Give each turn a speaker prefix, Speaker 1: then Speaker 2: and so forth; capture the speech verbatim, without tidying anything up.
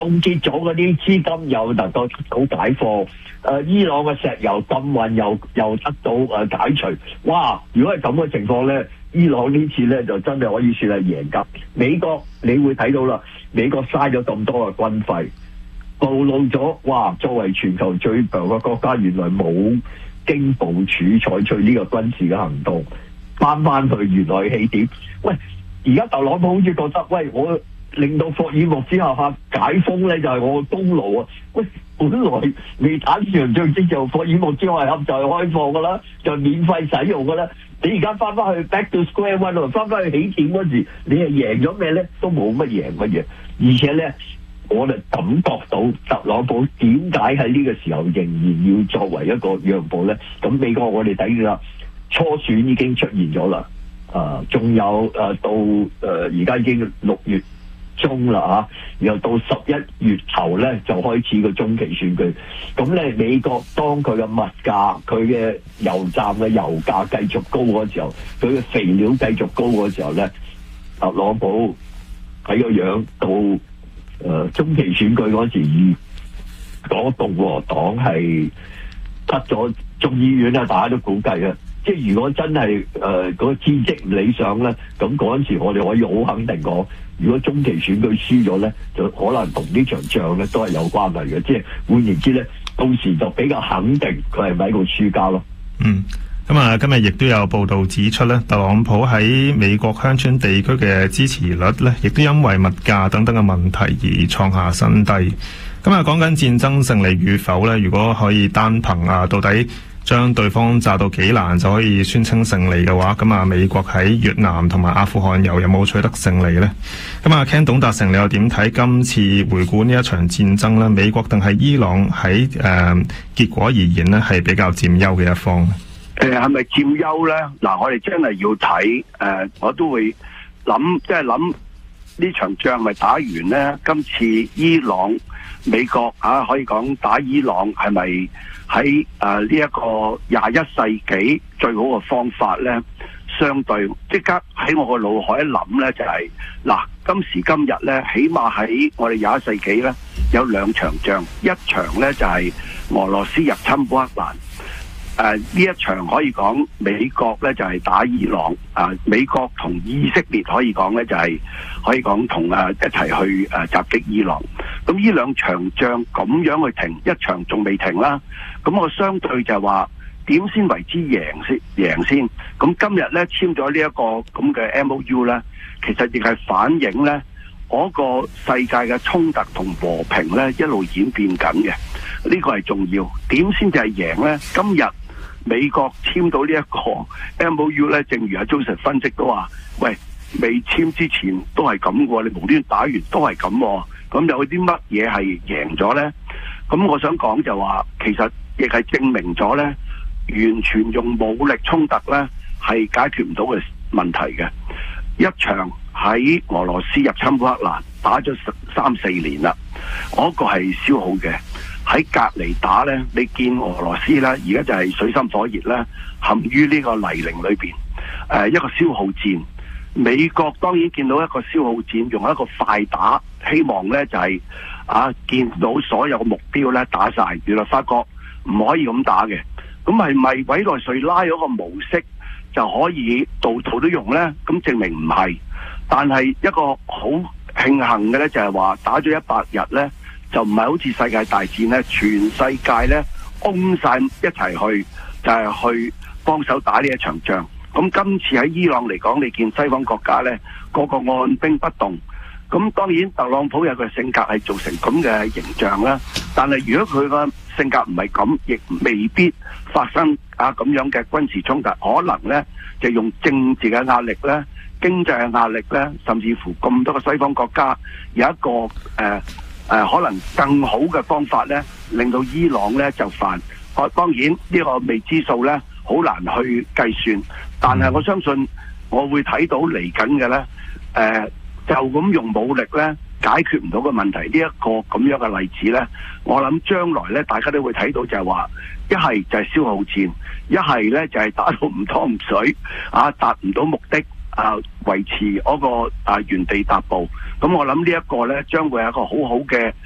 Speaker 1: 凍結咗嗰啲資金又能夠得到解放，誒、呃、伊朗嘅石油禁運又又得到誒、呃、解除，哇！如果係咁嘅情況咧，伊朗呢次咧就真係可以算係贏家。美國你會睇到啦，美國嘥咗咁多嘅軍費，暴露咗哇！作為全球最強嘅國家，原來冇經部署採取呢個軍事嘅行動，翻翻去原來起點。喂，而家特朗普好似覺得，喂我。令到霍爾木茲下下解封咧，就係、是、我嘅功勞啊！喂，本來未打呢場仗之後，霍爾木茲海峽就係開放噶啦，就免費使用噶啦。你而家翻翻去 back to square one， 翻翻去起點嗰時，你係贏咗咩咧？都冇乜贏乜嘢。而且咧，我哋感覺到特朗普點解喺呢個時候仍然要作為一個讓步咧？咁美國我哋睇住啦，初選已經出現咗啦，啊、呃，仲有誒、呃、到誒而家已經六月中啦嚇，然後到十一月頭咧就開始個中期選舉。咁咧美國當佢嘅物價、佢嘅油站嘅油價繼續高嗰時候，佢嘅肥料繼續高嗰時候咧，特朗普睇個樣到誒、呃、中期選舉嗰時，講共和黨係得咗眾議院啊，大家都估計啊。即係如果真係誒嗰個戰績唔理想咧，咁嗰陣時我哋可以好肯定講，如果中期選舉輸咗咧，就可能同呢場仗咧都係有關係嘅。即係換言之咧，到時就比較肯定佢係咪一個輸家咯。
Speaker 2: 嗯，咁啊，今日亦都有報道指出咧，特朗普喺美國鄉村地區嘅支持率咧，亦都因為物價等等嘅問題而創下新低。咁啊，講緊戰爭勝利與否咧，如果可以單憑啊，到底將對方炸到幾難就可以宣稱勝利嘅話，咁啊美國喺越南同埋阿富汗又有冇取得勝利呢？咁啊 Ken 董達成，你又點睇今次回顧呢一場戰爭呢？美國定係伊朗喺誒、呃、結果而言呢係比較佔優嘅一方？
Speaker 3: 誒係咪佔優呢？嗱，我哋真係要睇誒、呃，我都會諗，即係諗呢場仗咪打完呢？今次伊朗美國啊，可以講打伊朗係咪？喺誒呢一個廿一世紀最好嘅方法呢，相對即刻喺我個腦海一諗呢，就係、是、嗱，今時今日呢，起碼喺我哋廿一世紀呢，有兩場仗，一場呢就係、是、俄羅斯入侵烏克蘭，誒、呃、呢一場可以講美國呢就係、是、打伊朗，啊、呃、美國同以色列可以講呢就係、是、可以講同誒一齊去誒襲擊伊朗。咁呢兩場仗咁樣去停，一場仲未停啦。咁我相對就係話點先為之贏先贏先。咁今日咧簽咗呢一個咁嘅 M O U 咧，其實亦係反映咧嗰個世界嘅衝突同和平咧一路演變緊嘅。呢個係重要。點先至係贏咧？今日美國簽到呢一個 M O U 咧，正如阿 Joseph 分析都話，喂，未簽之前都係咁喎，你無端端打完都係咁喎。咁有啲乜嘢係贏咗呢？咁我想講就話，其實亦係證明咗呢，完全用武力衝突呢係解決唔到嘅問題嘅。一場喺俄羅斯入侵烏克蘭打咗三四年啦，嗰個係消耗嘅。喺隔離打呢，你見俄羅斯呢，而家就係水深火熱啦，陷於呢個泥濘裏邊，誒一個消耗戰。美國當然見到一個消耗戰，用一個快打，希望呢就係、是、啊見到所有嘅目標呢打晒，原來發覺唔可以咁打嘅。咁係咪委內瑞拉嗰個模式就可以度度都用呢？咁證明唔係。但係一個好慶幸嘅呢，就係話打咗一百日呢，就唔係好似世界大戰呢，全世界呢擁晒一齊去，就係、是、去幫手打呢一場仗。咁今次喺伊朗嚟講，你見西方國家呢個個按兵不動。咁當然特朗普有個性格係造成咁嘅形象啦。但係如果佢個性格唔係咁，亦未必發生啊咁樣嘅軍事衝突。可能呢就用政治嘅壓力呢、經濟嘅壓力呢，甚至乎咁多個西方國家有一個誒誒、呃呃、可能更好嘅方法呢，令到伊朗呢就範。我、啊、當然呢個未知數呢，好難去計算。但係我相信我會睇到嚟緊嘅呢，誒、呃、就咁用武力呢解決唔到嘅問題。呢、這、一個咁樣嘅例子呢，我諗將來呢，大家都會睇到就係話，一係就係消耗戰，一係呢就係打到唔湯唔水，啊達唔到目的，啊維持嗰個啊原地踏步。咁我諗呢一個呢，將會係一個好好嘅